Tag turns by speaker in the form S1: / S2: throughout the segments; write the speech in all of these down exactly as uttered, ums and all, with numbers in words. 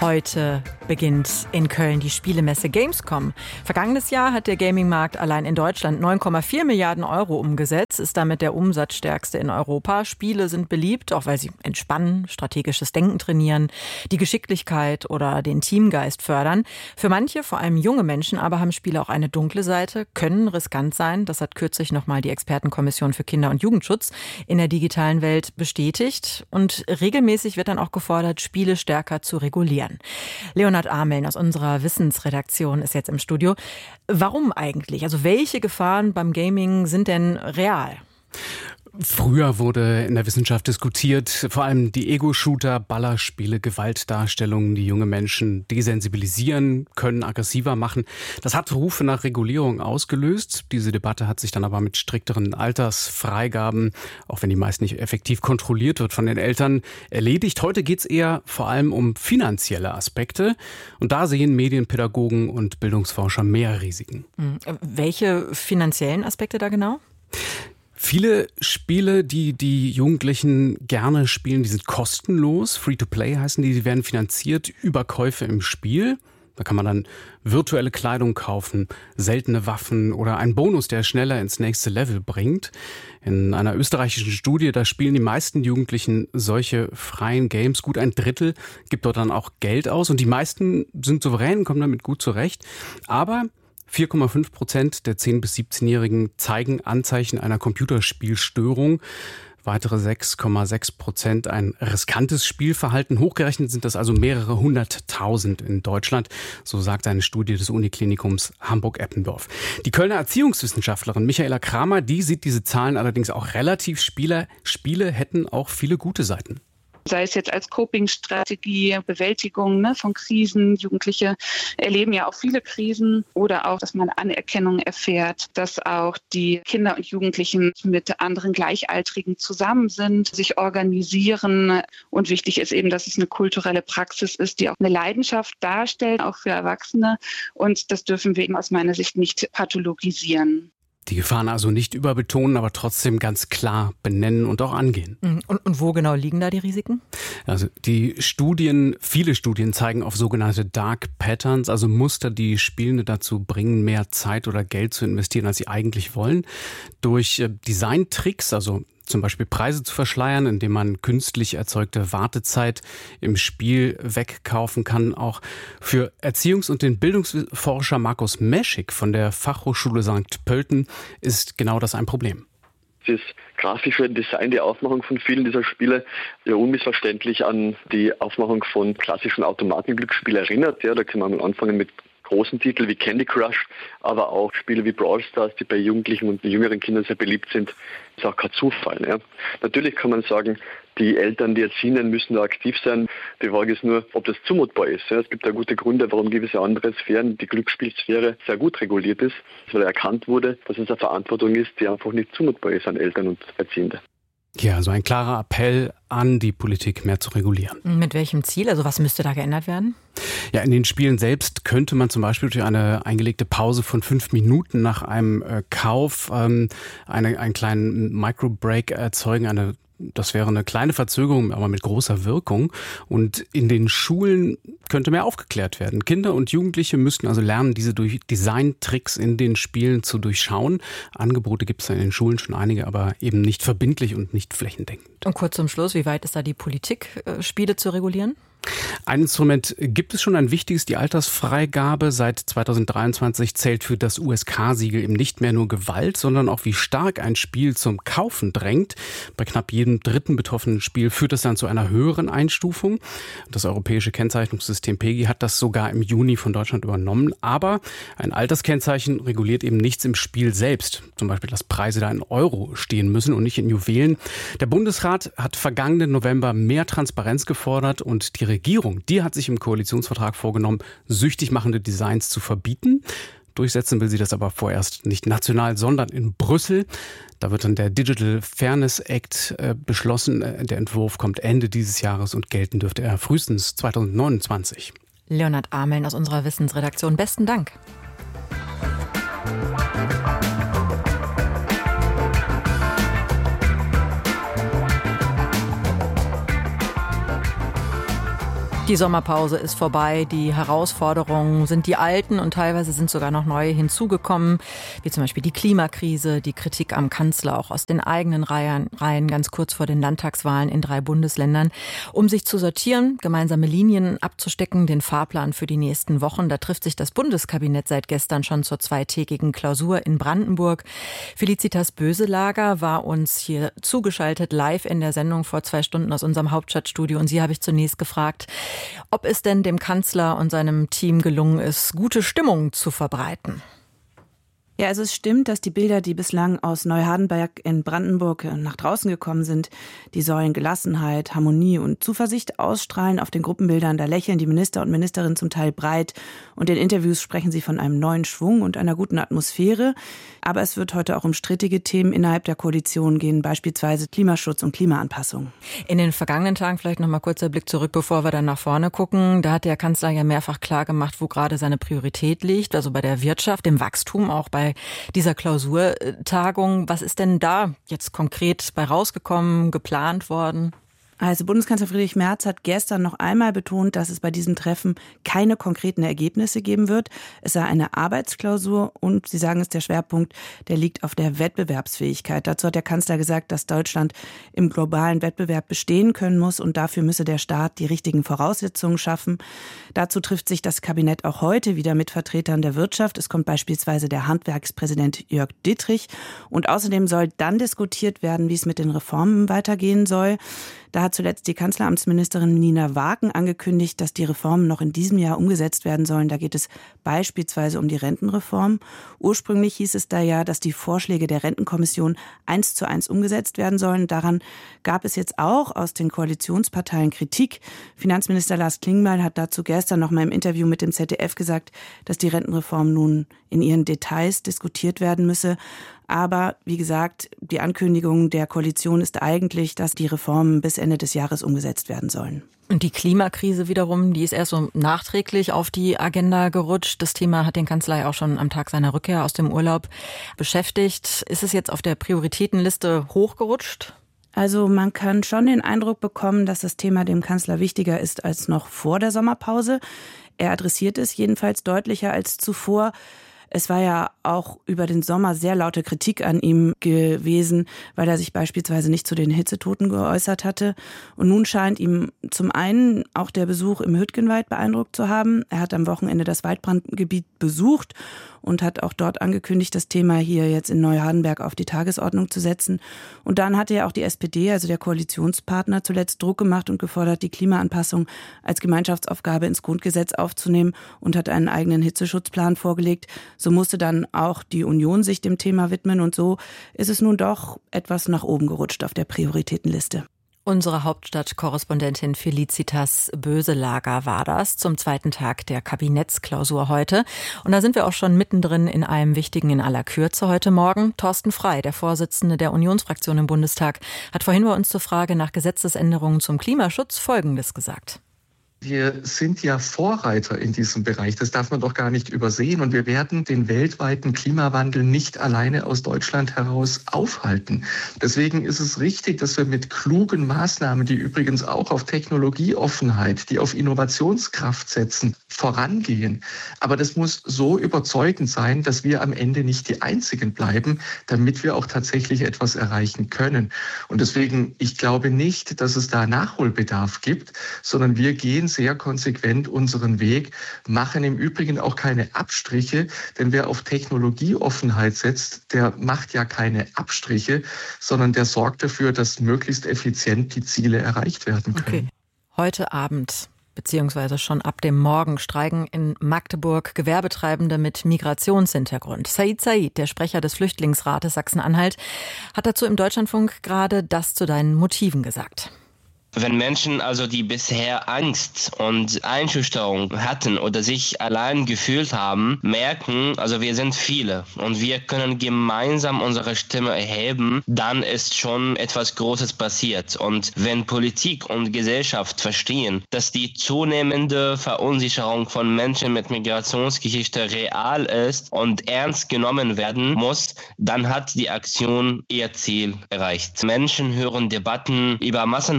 S1: Heute beginnt in Köln die Spielemesse Gamescom. Vergangenes Jahr hat der Gaming-Markt allein in Deutschland neun Komma vier Milliarden Euro umgesetzt, ist damit der umsatzstärkste in Europa. Spiele sind beliebt, auch weil sie entspannen, strategisches Denken trainieren, die Geschicklichkeit oder den Teamgeist fördern. Für manche, vor allem junge Menschen, aber haben Spiele auch eine dunkle Seite, können riskant sein. Das hat kürzlich nochmal die Expertenkommission für Kinder- und Jugendschutz in der digitalen Welt bestätigt. Und regelmäßig wird dann auch gefordert, Spiele stärker zu regulieren. Leonhard Ameln aus unserer Wissensredaktion ist jetzt im Studio. Warum eigentlich? Also welche Gefahren beim Gaming sind denn real?
S2: Früher wurde in der Wissenschaft diskutiert, vor allem die Ego-Shooter, Ballerspiele, Gewaltdarstellungen, die junge Menschen desensibilisieren können, aggressiver machen. Das hat Rufe nach Regulierung ausgelöst. Diese Debatte hat sich dann aber mit strikteren Altersfreigaben, auch wenn die meist nicht effektiv kontrolliert wird von den Eltern, erledigt. Heute geht es eher vor allem um finanzielle Aspekte. Und da sehen Medienpädagogen und Bildungsforscher mehr Risiken.
S1: Welche finanziellen Aspekte da genau?
S2: Viele Spiele, die die Jugendlichen gerne spielen, die sind kostenlos. Free-to-play heißen die, die werden finanziert über Käufe im Spiel. Da kann man dann virtuelle Kleidung kaufen, seltene Waffen oder einen Bonus, der schneller ins nächste Level bringt. In einer österreichischen Studie, da spielen die meisten Jugendlichen solche freien Games. Gut ein Drittel gibt dort dann auch Geld aus und die meisten sind souverän, kommen damit gut zurecht. Aber vier Komma fünf Prozent der zehn- bis siebzehnjährigen zeigen Anzeichen einer Computerspielstörung. Weitere sechs Komma sechs Prozent ein riskantes Spielverhalten. Hochgerechnet sind das also mehrere hunderttausend in Deutschland. So sagt eine Studie des Uniklinikums Hamburg-Eppendorf. Die Kölner Erziehungswissenschaftlerin Michaela Kramer, die sieht diese Zahlen allerdings auch relativ. Spieler, Spiele hätten auch viele gute Seiten.
S3: Sei es jetzt als Coping-Strategie, Bewältigung ne, von Krisen. Jugendliche erleben ja auch viele Krisen oder auch, dass man Anerkennung erfährt, dass auch die Kinder und Jugendlichen mit anderen Gleichaltrigen zusammen sind, sich organisieren. Und wichtig ist eben, dass es eine kulturelle Praxis ist, die auch eine Leidenschaft darstellt, auch für Erwachsene. Und das dürfen wir eben aus meiner Sicht nicht pathologisieren.
S2: Die Gefahren also nicht überbetonen, aber trotzdem ganz klar benennen und auch angehen.
S1: Und, und wo genau liegen da die Risiken?
S2: Also die Studien, viele Studien zeigen auf sogenannte Dark Patterns, also Muster, die Spielende dazu bringen, mehr Zeit oder Geld zu investieren, als sie eigentlich wollen. Durch Designtricks, also zum Beispiel Preise zu verschleiern, indem man künstlich erzeugte Wartezeit im Spiel wegkaufen kann. Auch für Erziehungs- und den Bildungsforscher Markus Meschig von der Fachhochschule Sankt Pölten ist genau das ein Problem.
S4: Das grafische Design, die Aufmachung von vielen dieser Spiele ja unmissverständlich an die Aufmachung von klassischen Automatenglücksspielen erinnert. Ja, da kann man mal anfangen mit großen Titel wie Candy Crush, aber auch Spiele wie Brawl Stars, die bei Jugendlichen und jüngeren Kindern sehr beliebt sind, ist auch kein Zufall. Ja. Natürlich kann man sagen, die Eltern, die Erziehenden müssen da aktiv sein. Die Frage ist nur, ob das zumutbar ist. Ja. Es gibt da gute Gründe, warum gewisse andere Sphären, die Glücksspielsphäre, sehr gut reguliert ist, weil erkannt wurde, dass es eine Verantwortung ist, die einfach nicht zumutbar ist an Eltern und Erziehende.
S2: Ja, also ein klarer Appell an die Politik, mehr zu regulieren.
S1: Mit welchem Ziel? Also was müsste da geändert werden?
S2: Ja, in den Spielen selbst könnte man zum Beispiel durch eine eingelegte Pause von fünf Minuten nach einem äh, Kauf ähm, eine, einen kleinen Microbreak erzeugen, eine Das wäre eine kleine Verzögerung, aber mit großer Wirkung. Und in den Schulen könnte mehr aufgeklärt werden. Kinder und Jugendliche müssten also lernen, diese durch Designtricks in den Spielen zu durchschauen. Angebote gibt es in den Schulen schon einige, aber eben nicht verbindlich und nicht flächendeckend.
S1: Und kurz zum Schluss, wie weit ist da die Politik, Spiele zu regulieren?
S2: Ein Instrument gibt es schon, ein wichtiges, die Altersfreigabe. Seit zweitausenddreiundzwanzig zählt für das U S K-Siegel eben nicht mehr nur Gewalt, sondern auch wie stark ein Spiel zum Kaufen drängt. Bei knapp jedem dritten betroffenen Spiel führt es dann zu einer höheren Einstufung. Das europäische Kennzeichnungssystem PEGI hat das sogar im Juni von Deutschland übernommen. Aber ein Alterskennzeichen reguliert eben nichts im Spiel selbst. Zum Beispiel, dass Preise da in Euro stehen müssen und nicht in Juwelen. Der Bundesrat hat vergangenen November mehr Transparenz gefordert und die Regierung, die hat sich im Koalitionsvertrag vorgenommen, süchtig machende Designs zu verbieten. Durchsetzen will sie das aber vorerst nicht national, sondern in Brüssel. Da wird dann der Digital Fairness Act äh, beschlossen. Der Entwurf kommt Ende dieses Jahres und gelten dürfte er frühestens zweitausendneunundzwanzig.
S1: Leonhard Ameln aus unserer Wissensredaktion. Besten Dank. Die Sommerpause ist vorbei, die Herausforderungen sind die alten und teilweise sind sogar noch neue hinzugekommen, wie zum Beispiel die Klimakrise, die Kritik am Kanzler, auch aus den eigenen Reihen, Reihen ganz kurz vor den Landtagswahlen in drei Bundesländern. Um sich zu sortieren, gemeinsame Linien abzustecken, den Fahrplan für die nächsten Wochen, da trifft sich das Bundeskabinett seit gestern schon zur zweitägigen Klausur in Brandenburg. Felicitas Böselager war uns hier zugeschaltet, live in der Sendung vor zwei Stunden aus unserem Hauptstadtstudio und sie habe ich zunächst gefragt, ob es denn dem Kanzler und seinem Team gelungen ist, gute Stimmung zu verbreiten.
S5: Ja, also es stimmt, dass die Bilder, die bislang aus Neuhardenberg in Brandenburg nach draußen gekommen sind, die sollen Gelassenheit, Harmonie und Zuversicht ausstrahlen. Auf den Gruppenbildern, da lächeln die Minister und Ministerinnen zum Teil breit und in Interviews sprechen sie von einem neuen Schwung und einer guten Atmosphäre. Aber es wird heute auch um strittige Themen innerhalb der Koalition gehen, beispielsweise Klimaschutz und Klimaanpassung.
S1: In den vergangenen Tagen vielleicht noch mal kurzer Blick zurück, bevor wir dann nach vorne gucken. Da hat der Kanzler ja mehrfach klar gemacht, wo gerade seine Priorität liegt, also bei der Wirtschaft, dem Wachstum, auch bei dieser Klausurtagung. Was ist denn da jetzt konkret bei rausgekommen, geplant worden?
S5: Also Bundeskanzler Friedrich Merz hat gestern noch einmal betont, dass es bei diesem Treffen keine konkreten Ergebnisse geben wird. Es sei eine Arbeitsklausur und Sie sagen es, der Schwerpunkt, der liegt auf der Wettbewerbsfähigkeit. Dazu hat der Kanzler gesagt, dass Deutschland im globalen Wettbewerb bestehen können muss und dafür müsse der Staat die richtigen Voraussetzungen schaffen. Dazu trifft sich das Kabinett auch heute wieder mit Vertretern der Wirtschaft. Es kommt beispielsweise der Handwerkspräsident Jörg Dittrich und außerdem soll dann diskutiert werden, wie es mit den Reformen weitergehen soll. Da hat zuletzt die Kanzleramtsministerin Nina Wagen angekündigt, dass die Reformen noch in diesem Jahr umgesetzt werden sollen. Da geht es beispielsweise um die Rentenreform. Ursprünglich hieß es da ja, dass die Vorschläge der Rentenkommission eins zu eins umgesetzt werden sollen. Daran gab es jetzt auch aus den Koalitionsparteien Kritik. Finanzminister Lars Klingbeil hat dazu gestern noch mal im Interview mit dem Z D F gesagt, dass die Rentenreform nun in ihren Details diskutiert werden müsse. Aber wie gesagt, die Ankündigung der Koalition ist eigentlich, dass die Reformen bis Ende des Jahres umgesetzt werden sollen.
S1: Und die Klimakrise wiederum, die ist erst so nachträglich auf die Agenda gerutscht. Das Thema hat den Kanzler ja auch schon am Tag seiner Rückkehr aus dem Urlaub beschäftigt. Ist es jetzt auf der Prioritätenliste hochgerutscht?
S5: Also man kann schon den Eindruck bekommen, dass das Thema dem Kanzler wichtiger ist als noch vor der Sommerpause. Er adressiert es jedenfalls deutlicher als zuvor. Es war ja auch über den Sommer sehr laute Kritik an ihm gewesen, weil er sich beispielsweise nicht zu den Hitzetoten geäußert hatte. Und nun scheint ihm zum einen auch der Besuch im Hüttgenwald beeindruckt zu haben. Er hat am Wochenende das Waldbrandgebiet besucht und hat auch dort angekündigt, das Thema hier jetzt in Neuhardenberg auf die Tagesordnung zu setzen. Und dann hatte ja auch die S P D, also der Koalitionspartner, zuletzt Druck gemacht und gefordert, die Klimaanpassung als Gemeinschaftsaufgabe ins Grundgesetz aufzunehmen und hat einen eigenen Hitzeschutzplan vorgelegt. So musste dann auch die Union sich dem Thema widmen und so ist es nun doch etwas nach oben gerutscht auf der Prioritätenliste.
S1: Unsere Hauptstadtkorrespondentin Felicitas Böselager war das zum zweiten Tag der Kabinettsklausur heute. Und da sind wir auch schon mittendrin in einem wichtigen in aller Kürze heute Morgen. Thorsten Frey, der Vorsitzende der Unionsfraktion im Bundestag, hat vorhin bei uns zur Frage nach Gesetzesänderungen zum Klimaschutz Folgendes gesagt.
S6: Wir sind ja Vorreiter in diesem Bereich, das darf man doch gar nicht übersehen. Und wir werden den weltweiten Klimawandel nicht alleine aus Deutschland heraus aufhalten. Deswegen ist es richtig, dass wir mit klugen Maßnahmen, die übrigens auch auf Technologieoffenheit, die auf Innovationskraft setzen, vorangehen. Aber das muss so überzeugend sein, dass wir am Ende nicht die Einzigen bleiben, damit wir auch tatsächlich etwas erreichen können. Und deswegen, ich glaube nicht, dass es da Nachholbedarf gibt, sondern wir gehen sehr konsequent unseren Weg, machen im Übrigen auch keine Abstriche, denn wer auf Technologieoffenheit setzt, der macht ja keine Abstriche, sondern der sorgt dafür, dass möglichst effizient die Ziele erreicht werden können.
S1: Okay. Heute Abend beziehungsweise schon ab dem Morgen streiken in Magdeburg Gewerbetreibende mit Migrationshintergrund. Said Said, der Sprecher des Flüchtlingsrates Sachsen-Anhalt, hat dazu im Deutschlandfunk gerade das zu deinen Motiven gesagt.
S7: Wenn Menschen also, die bisher Angst und Einschüchterung hatten oder sich allein gefühlt haben, merken, also wir sind viele und wir können gemeinsam unsere Stimme erheben, dann ist schon etwas Großes passiert. Und wenn Politik und Gesellschaft verstehen, dass die zunehmende Verunsicherung von Menschen mit Migrationsgeschichte real ist und ernst genommen werden muss, dann hat die Aktion ihr Ziel erreicht. Menschen hören Debatten über massenhafte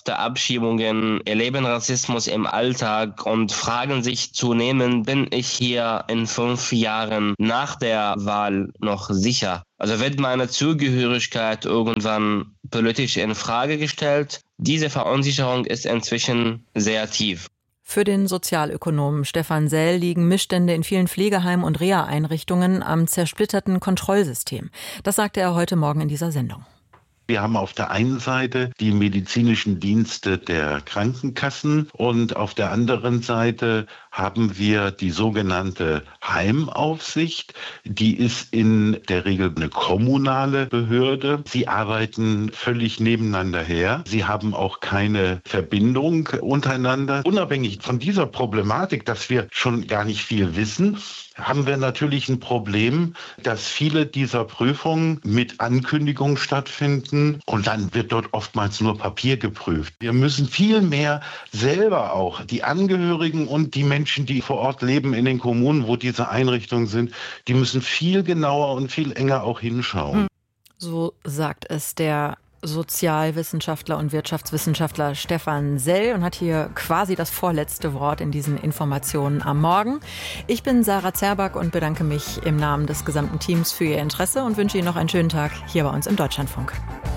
S7: oft Abschiebungen, erleben Rassismus im Alltag und fragen sich zunehmend, bin ich hier in fünf Jahren nach der Wahl noch sicher? Also wird meine Zugehörigkeit irgendwann politisch in Frage gestellt? Diese Verunsicherung ist inzwischen sehr tief.
S1: Für den Sozialökonomen Stefan Sell liegen Missstände in vielen Pflegeheimen und Reha-Einrichtungen am zersplitterten Kontrollsystem. Das sagte er heute Morgen in dieser Sendung.
S8: Wir haben auf der einen Seite die medizinischen Dienste der Krankenkassen und auf der anderen Seite haben wir die sogenannte Heimaufsicht. Die ist in der Regel eine kommunale Behörde. Sie arbeiten völlig nebeneinander her. Sie haben auch keine Verbindung untereinander. Unabhängig von dieser Problematik, dass wir schon gar nicht viel wissen, haben wir natürlich ein Problem, dass viele dieser Prüfungen mit Ankündigung stattfinden und dann wird dort oftmals nur Papier geprüft. Wir müssen viel mehr selber auch die Angehörigen und die Menschen, die vor Ort leben in den Kommunen, wo diese Einrichtungen sind, die müssen viel genauer und viel enger auch hinschauen.
S1: So sagt es der Sozialwissenschaftler und Wirtschaftswissenschaftler Stefan Sell und hat hier quasi das vorletzte Wort in diesen Informationen am Morgen. Ich bin Sarah Zerback und bedanke mich im Namen des gesamten Teams für Ihr Interesse und wünsche Ihnen noch einen schönen Tag hier bei uns im Deutschlandfunk.